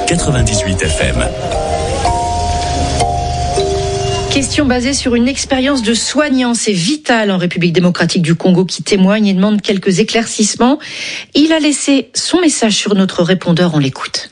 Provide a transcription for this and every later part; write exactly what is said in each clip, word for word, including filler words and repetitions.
quatre-vingt-dix-huit F M. Question basée sur une expérience de soignant. C'est Vital en République démocratique du Congo qui témoigne et demande quelques éclaircissements. Il a laissé son message sur notre répondeur, on l'écoute.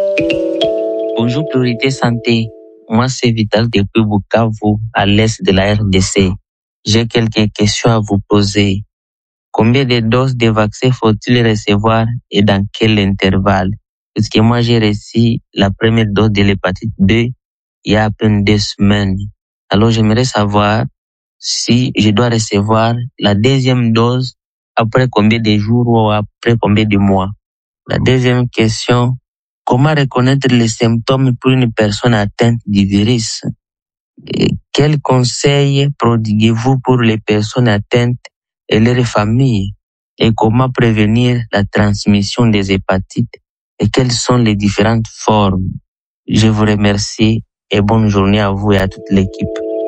Bonjour Priorité Santé, moi c'est Vital depuis Bukavu, à l'est de la R D C. J'ai quelques questions à vous poser. Combien de doses de vaccins faut-il recevoir et dans quel intervalle? Parce que moi j'ai reçu la première dose de l'hépatite B il y a à peine deux semaines. Alors j'aimerais savoir si je dois recevoir la deuxième dose après combien de jours ou après combien de mois. La deuxième question, comment reconnaître les symptômes pour une personne atteinte du virus? Et quels conseils prodiguez-vous pour les personnes atteintes et leurs familles? Et comment prévenir la transmission des hépatites? Et quelles sont les différentes formes? Je vous remercie et bonne journée à vous et à toute l'équipe.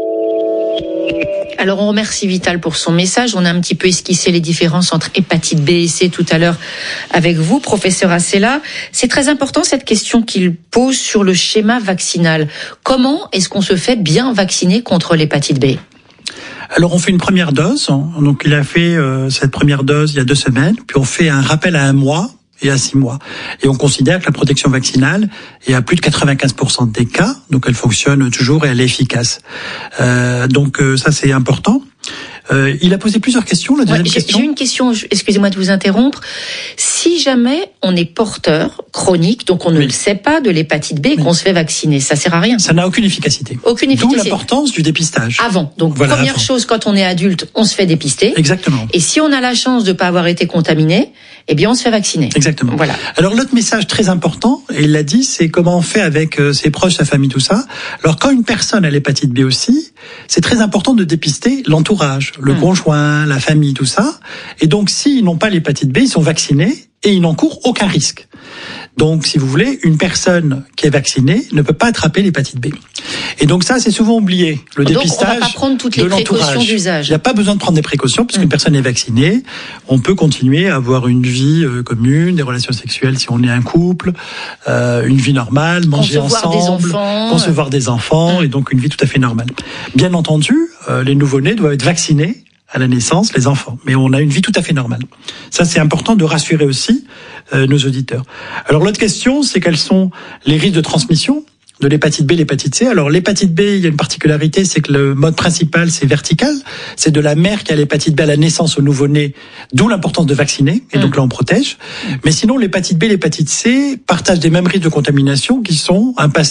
Alors on remercie Vital pour son message. On a un petit peu esquissé les différences entre hépatite B et C tout à l'heure avec vous, professeur Assela. C'est très important cette question qu'il pose sur le schéma vaccinal. Comment est-ce qu'on se fait bien vacciner contre l'hépatite B ? Alors on fait une première dose. Donc il a fait euh, cette première dose il y a deux semaines. Puis on fait un rappel à un mois et à six mois. Et on considère que la protection vaccinale est à plus de quatre-vingt-quinze pour cent des cas, donc elle fonctionne toujours et elle est efficace. Euh, donc euh, ça c'est important. Euh, il a posé plusieurs questions. La deuxième ouais, j'ai, question. J'ai une question, excusez-moi de vous interrompre. Si jamais on est porteur chronique, donc on ne oui. le sait pas de l'hépatite B, oui. qu'on se fait vacciner, ça sert à rien. Ça n'a aucune efficacité. Aucune efficacité. D'où l'importance du dépistage. Avant. Donc voilà, première avant. chose, quand on est adulte, on se fait dépister. Exactement. Et si on a la chance de pas avoir été contaminé, eh bien on se fait vacciner. Exactement. Voilà. Alors l'autre message très important, et il l'a dit, c'est comment on fait avec euh, ses proches, sa famille, tout ça. Alors quand une personne a l'hépatite B aussi, c'est très important de dépister l'entourage, le mmh. conjoint, la famille, tout ça. Et donc s'ils n'ont pas l'hépatite B, ils sont vaccinés et ils n'encourent aucun risque. Donc, si vous voulez, une personne qui est vaccinée ne peut pas attraper l'hépatite B. Et donc ça, c'est souvent oublié, le donc, dépistage on va pas prendre toutes les de précautions d'usage. Il n'y a pas besoin de prendre des précautions, puisqu'une mmh. personne est vaccinée. On peut continuer à avoir une vie euh, commune, des relations sexuelles si on est un couple, euh, une vie normale, manger concevoir ensemble, des enfants, concevoir des enfants, mmh. et donc une vie tout à fait normale. Bien entendu, euh, les nouveau-nés doivent être vaccinés à la naissance, les enfants. Mais on a une vie tout à fait normale. Ça, c'est important de rassurer aussi euh, nos auditeurs. Alors, l'autre question, c'est quels sont les risques de transmission de l'hépatite B, l'hépatite C. Alors, l'hépatite B, il y a une particularité, c'est que le mode principal, c'est vertical. C'est de la mère qui a l'hépatite B à la naissance au nouveau-né, d'où l'importance de vacciner. Et mmh. donc là, on protège. Mais sinon, l'hépatite B, l'hépatite C partagent des mêmes risques de contamination qui sont un passé